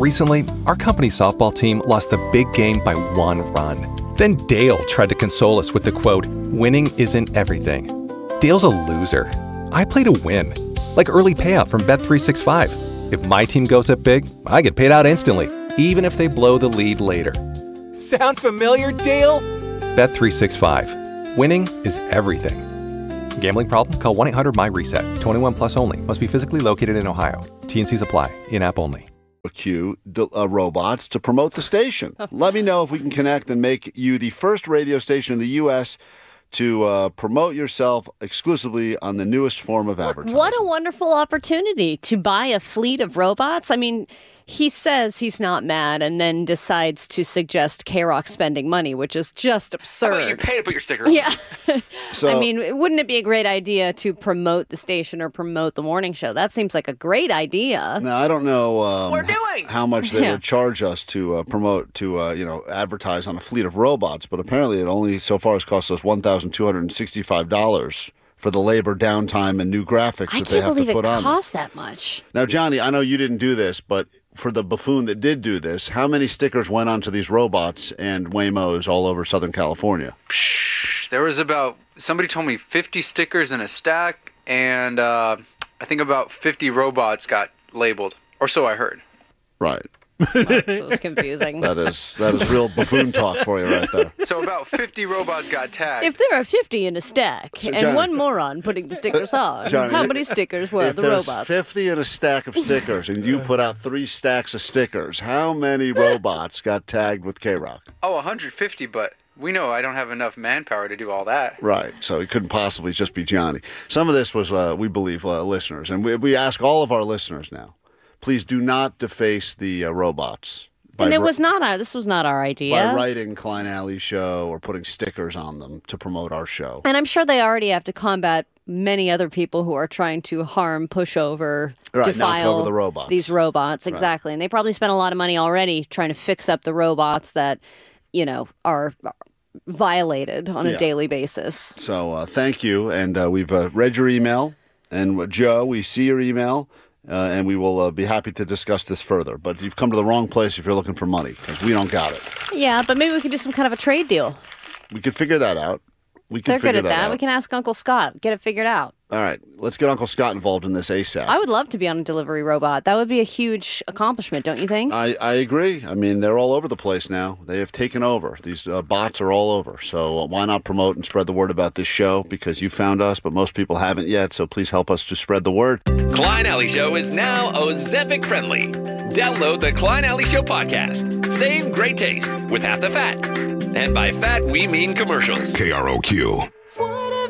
Recently, our company's softball team lost the big game by 1 run. Then Dale tried to console us with the quote, "Winning isn't everything." Dale's a loser. I play to win, like early payout from Bet365. If my team goes up big, I get paid out instantly, even if they blow the lead later. Sound familiar, Dale? Bet365. Winning is everything. Gambling problem? Call 1-800-MY-RESET. 21 plus only. Must be physically located in Ohio. T&Cs apply. In-app only. Robots to promote the station. Let me know if we can connect and make you the first radio station in the U.S. to promote yourself exclusively on the newest form of advertising. What a wonderful opportunity to buy a fleet of robots. I mean, he says he's not mad and then decides to suggest K-Rock spending money, which is just absurd. How about you pay to put your sticker on? Yeah. So, I mean, wouldn't it be a great idea to promote the station or promote the morning show? That seems like a great idea. now, I don't know We're doing. how much they would charge us to promote, to advertise on a fleet of robots, but apparently it only so far has cost us $1,265 for the labor, downtime, and new graphics that they have to put on. I can't believe it costs that much. Now, Johnny, I know you didn't do this, but for the buffoon that did do this, how many stickers went onto these robots and Waymos all over Southern California? There was about, somebody told me 50 stickers in a stack, and I think about 50 robots got labeled, or so I heard. Right. So it's confusing. That is real buffoon talk for you right there. So about 50 robots got tagged. If there are 50 in a stack and Johnny- one moron putting the stickers on, Johnny, how many stickers were If the there's robots? 50 in a stack of stickers and you put out 3 stacks of stickers, how many robots got tagged with K-Rock? Oh, 150, but we know I don't have enough manpower to do all that. Right, so it couldn't possibly just be Johnny. Some of this was, we believe, listeners, and we ask all of our listeners now, please do not deface the robots. And this was not our idea. By writing Klein Alley Show or putting stickers on them to promote our show. And I'm sure they already have to combat many other people who are trying to harm, push over, Right, knock defile over the robots. these robots. Exactly. And they probably spent a lot of money already trying to fix up the robots that, are violated on a daily basis. So thank you. And we've read your email. And Joe, we see your email. And we will be happy to discuss this further. But you've come to the wrong place if you're looking for money, because we don't got it. Yeah, but maybe we could do some kind of a trade deal. We could figure that out. They're good at that. We can ask Uncle Scott. Get it figured out. All right. Let's get Uncle Scott involved in this ASAP. I would love to be on a delivery robot. That would be a huge accomplishment, don't you think? I agree. I mean, they're all over the place now. They have taken over. These bots are all over. So why not promote and spread the word about this show? Because you found us, but most people haven't yet. So please help us to spread the word. Klein Alley Show is now Ozempic friendly. Download the Klein Alley Show podcast. Same great taste with half the fat. And by fat, we mean commercials. KROQ.